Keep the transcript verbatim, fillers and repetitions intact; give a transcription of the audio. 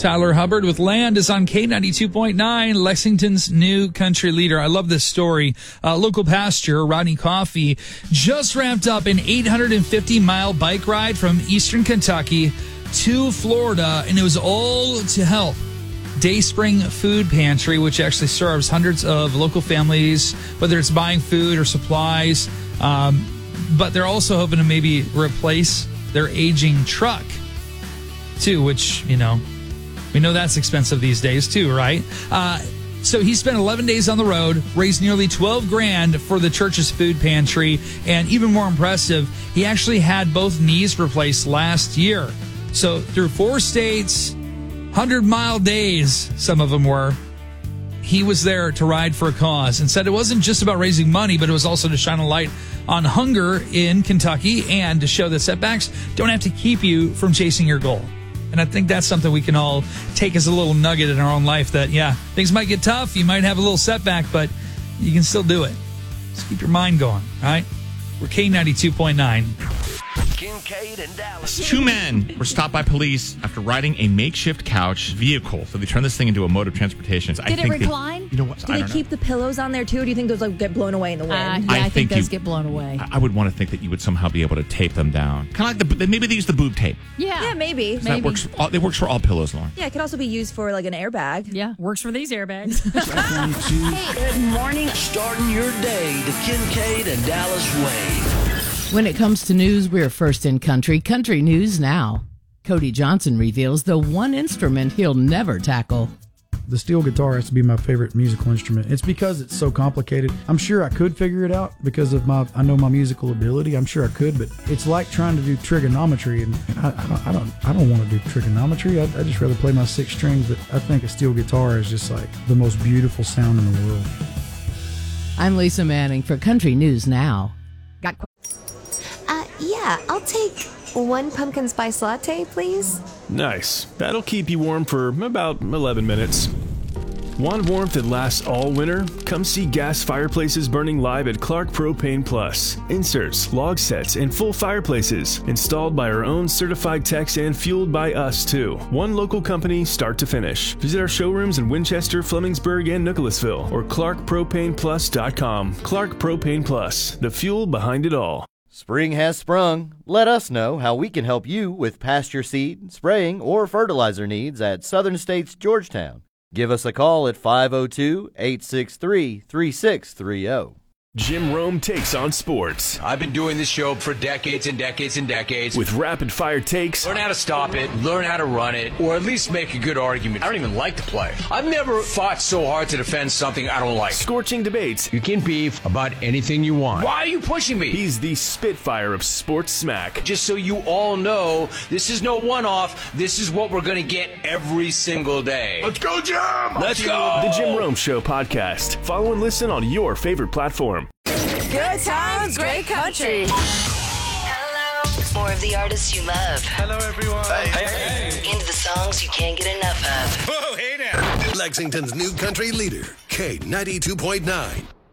Tyler Hubbard with Land is on K ninety-two point nine, Lexington's new country leader. I love this story. Uh, local pastor Rodney Coffey just wrapped up an eight hundred fifty mile bike ride from eastern Kentucky to Florida, and it was all to help Dayspring Food Pantry, which actually serves hundreds of local families, whether it's buying food or supplies. Um, but they're also hoping to maybe replace their aging truck, too, which, you know, we know that's expensive these days, too, right? Uh, so he spent eleven days on the road, raised nearly twelve grand for the church's food pantry, and even more impressive, he actually had both knees replaced last year. So through four states, hundred-mile days, some of them were, he was there to ride for a cause and said it wasn't just about raising money, but it was also to shine a light on hunger in Kentucky and to show that setbacks don't have to keep you from chasing your goal. And I think that's something we can all take as a little nugget in our own life that, yeah, things might get tough. You might have a little setback, but you can still do it. Just keep your mind going, all right? We're K ninety-two point nine. Kincaid and Dallas. Two men were stopped by police after riding a makeshift couch vehicle. So they turned this thing into a mode of transportation. So Did I it think recline? They, you know what? Do I they don't keep know. the pillows on there too, or do you think those like get blown away in the wind? Uh, yeah, I I, think, think those you- get blown away. I would want to think that you would somehow be able to tape them down. Kind of like the maybe they use the boob tape. Yeah. Yeah, maybe. That works. For all, it works for all pillows, Lauren. Yeah, it could also be used for like an airbag. Yeah, works for these airbags. Good morning. Starting your day the Kincaid and Dallas way. When it comes to news, we're first in country. Country News Now. Cody Johnson reveals the one instrument he'll never tackle. The steel guitar has to be my favorite musical instrument. It's because it's so complicated. I'm sure I could figure it out because of my, I know my musical ability. I'm sure I could, but it's like trying to do trigonometry, and I, I don't, I don't, I don't want to do trigonometry. I I just rather play my six strings. But I think a steel guitar is just like the most beautiful sound in the world. I'm Lisa Manning for Country News Now. Got Uh, yeah, I'll take one pumpkin spice latte, please. Nice. That'll keep you warm for about eleven minutes. Want warmth that lasts all winter? Come see gas fireplaces burning live at Clark Propane Plus. Inserts, log sets, and full fireplaces. Installed by our own certified techs and fueled by us, too. One local company, start to finish. Visit our showrooms in Winchester, Flemingsburg, and Nicholasville, or clark propane plus dot com. Clark Propane Plus, the fuel behind it all. Spring has sprung. Let us know how we can help you with pasture seed, spraying, or fertilizer needs at Southern States Georgetown. Give us a call at five oh two, eight six three, three six three oh. Jim Rome takes on sports. I've been doing this show for decades and decades and decades. With rapid-fire takes. Learn how to stop it, learn how to run it, or at least make a good argument. I don't even like to play. I've never fought so hard to defend something I don't like. Scorching debates. You can beef about anything you want. Why are you pushing me? He's the Spitfire of sports smack. Just so you all know, this is no one-off. This is what we're going to get every single day. Let's go, Jim! Let's go! The Jim Rome Show podcast. Follow and listen on your favorite platform. Good times, great country. Hello. More of the artists you love. Hello, everyone. Hey, hey. Into the songs you can't get enough of. Whoa, hey now. Lexington's new country leader, K ninety-two point nine.